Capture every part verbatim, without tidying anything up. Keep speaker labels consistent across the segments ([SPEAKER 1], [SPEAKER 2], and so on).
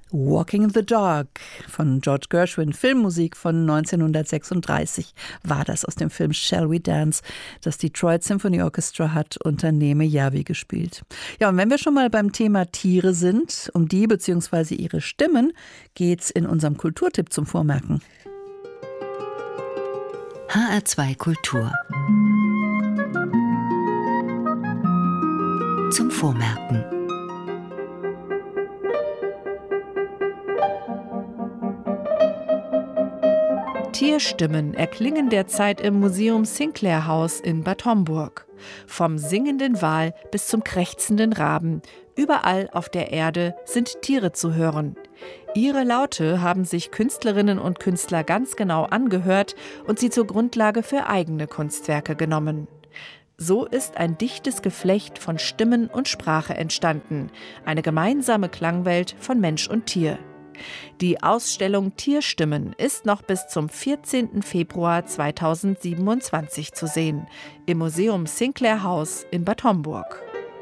[SPEAKER 1] Walking in the Dark von George Gershwin, Filmmusik von neunzehnhundertsechsunddreißig war das aus dem Film Shall We Dance, das Detroit Symphony Orchestra hat unter Neeme Järvi gespielt. Ja, und wenn wir schon mal beim Thema Tiere sind, um die bzw. ihre Stimmen geht's in unserem Kulturtipp zum Vormerken.
[SPEAKER 2] H R zwei Kultur zum Vormerken.
[SPEAKER 3] Tierstimmen erklingen derzeit im Museum Sinclair House in Bad Homburg. Vom singenden Wal bis zum krächzenden Raben. Überall auf der Erde sind Tiere zu hören. Ihre Laute haben sich Künstlerinnen und Künstler ganz genau angehört und sie zur Grundlage für eigene Kunstwerke genommen. So ist ein dichtes Geflecht von Stimmen und Sprache entstanden. Eine gemeinsame Klangwelt von Mensch und Tier. Die Ausstellung Tierstimmen ist noch bis zum vierzehnten Februar zweitausendsiebenundzwanzig zu sehen im Museum Sinclair House in Bad Homburg.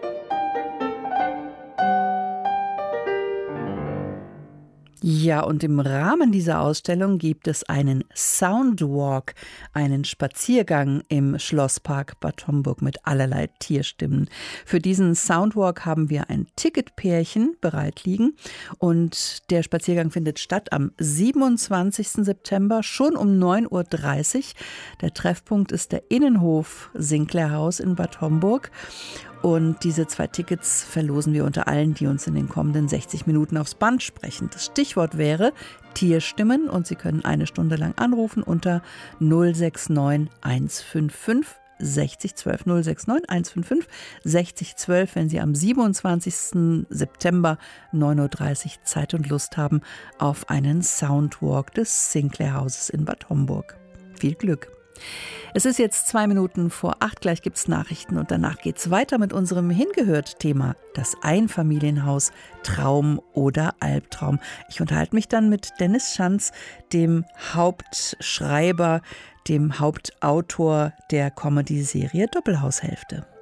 [SPEAKER 1] Ja, und im Rahmen dieser Ausstellung gibt es einen Soundwalk, einen Spaziergang im Schlosspark Bad Homburg mit allerlei Tierstimmen. Für diesen Soundwalk haben wir ein Ticketpärchen bereit liegen und der Spaziergang findet statt am siebenundzwanzigsten September schon um neun Uhr dreißig. Der Treffpunkt ist der Innenhof Sinclair House in Bad Homburg. Und diese zwei Tickets verlosen wir unter allen, die uns in den kommenden sechzig Minuten aufs Band sprechen. Das Stichwort wäre Tierstimmen und Sie können eine Stunde lang anrufen unter null sechs neun eins fünf fünf sechzig zwölf null sechs neun eins fünf fünf sechzig zwölf, wenn Sie am siebenundzwanzigsten September neun Uhr dreißig Zeit und Lust haben auf einen Soundwalk des Sinclair Hauses in Bad Homburg. Viel Glück! Es ist jetzt zwei Minuten vor acht, gleich gibt's Nachrichten und danach geht's weiter mit unserem Hingehört-Thema, das Einfamilienhaus, Traum oder Albtraum. Ich unterhalte mich dann mit Dennis Schanz, dem Hauptschreiber, dem Hauptautor der Comedy-Serie Doppelhaushälfte.